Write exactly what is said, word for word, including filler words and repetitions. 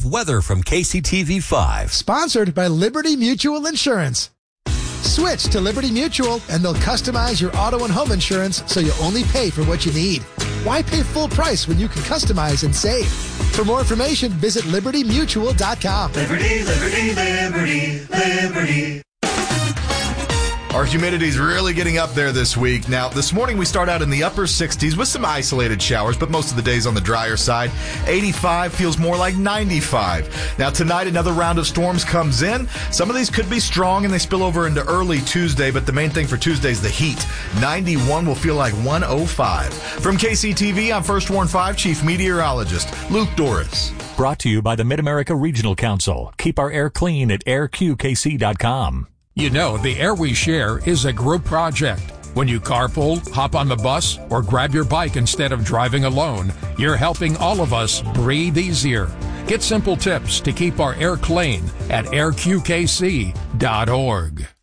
Weather from K C T V five. Sponsored by Liberty Mutual Insurance. Switch to Liberty Mutual and they'll customize your auto and home insurance so you only pay for what you need. Why pay full price when you can customize and save? For more information, visit liberty mutual dot com. Liberty, liberty, liberty, liberty. Our humidity's really getting up there this week. Now, this morning we start out in the upper sixties with some isolated showers, but most of the days on the drier side. eighty-five feels more like ninety-five. Now, tonight another round of storms comes in. Some of these could be strong and they spill over into early Tuesday, but the main thing for Tuesday is the heat. ninety-one will feel like one oh five. From K C T V, I'm First Warn five Chief Meteorologist Luke Doris. Brought to you by the Mid-America Regional Council. Keep our air clean at air q k c dot com. You know, the air we share is a group project. When you carpool, hop on the bus, or grab your bike instead of driving alone, you're helping all of us breathe easier. Get simple tips to keep our air clean at air q k c dot org.